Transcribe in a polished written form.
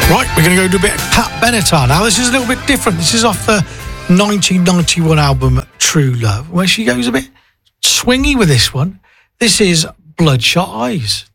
Right, we're going to go do a bit of Pat Benatar now. This is a little bit different. This is off the 1991 album True Love, where she goes a bit swingy with this one. This is Bloodshot Eyes.